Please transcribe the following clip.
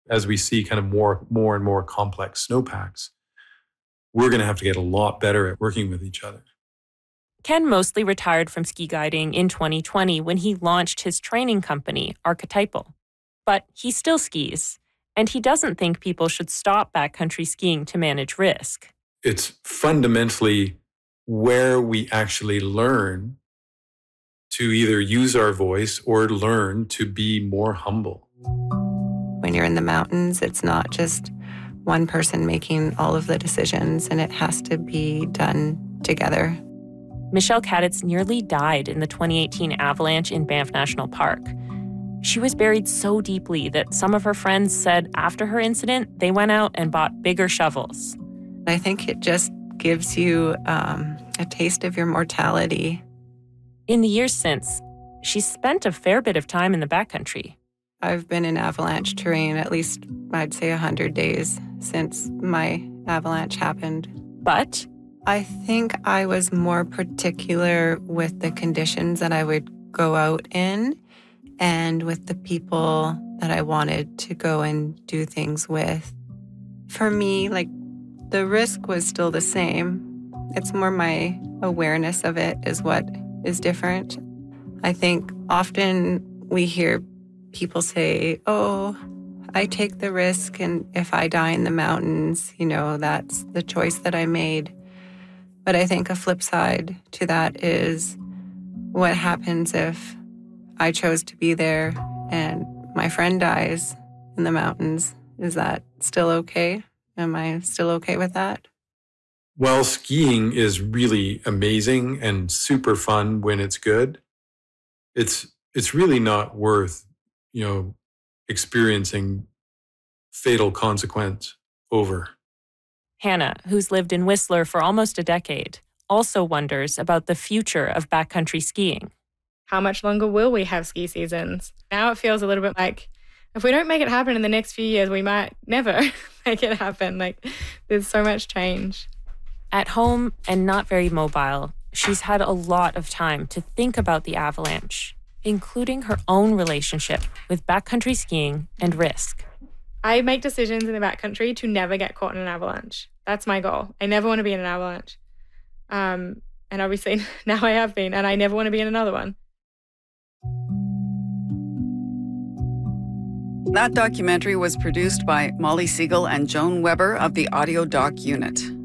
as we see kind of more and more complex snowpacks, we're going to have to get a lot better at working with each other. Ken mostly retired from ski guiding in 2020 when he launched his training company, Archetypal. But he still skis, and he doesn't think people should stop backcountry skiing to manage risk. It's fundamentally where we actually learn to either use our voice or learn to be more humble. When you're in the mountains, it's not just one person making all of the decisions, and it has to be done together. Michelle Kaditz nearly died in the 2018 avalanche in Banff National Park. She was buried so deeply that some of her friends said after her incident, they went out and bought bigger shovels. I think it just gives you a taste of your mortality. In the years since, she's spent a fair bit of time in the backcountry. I've been in avalanche terrain at least, I'd say, 100 days since my avalanche happened. But I think I was more particular with the conditions that I would go out in and with the people that I wanted to go and do things with. For me, like, the risk was still the same. It's more my awareness of it is what is different. I think often we hear people say, oh, I take the risk, and if I die in the mountains, that's the choice that I made. But I think a flip side to that is what happens if I chose to be there and my friend dies in the mountains? Is that still okay? Am I still okay with that? Well, skiing is really amazing and super fun when it's good. It's really not worth, experiencing fatal consequence over. Hannah, who's lived in Whistler for almost a decade, also wonders about the future of backcountry skiing. How much longer will we have ski seasons? Now it feels a little bit like if we don't make it happen in the next few years, we might never make it happen. Like, there's so much change. At home and not very mobile, she's had a lot of time to think about the avalanche, including her own relationship with backcountry skiing and risk. I make decisions in the backcountry to never get caught in an avalanche. That's my goal. I never want to be in an avalanche. And obviously now I have been, and I never want to be in another one. That documentary was produced by Molly Siegel and Joan Weber of the Audio Doc Unit.